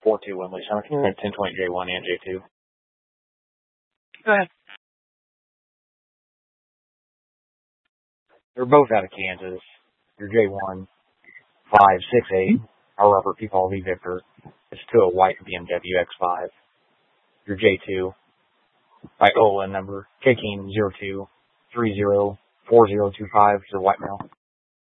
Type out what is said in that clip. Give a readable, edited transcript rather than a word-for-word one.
4-2 Wembley Summit. 1020 J1 and J2. Go ahead. They're both out of Kansas. Your J1, 568, Robert P. Paul V. Victor. It's to a white BMW X5. Your J2, by OLN number, KKeen 02304025 is a white male.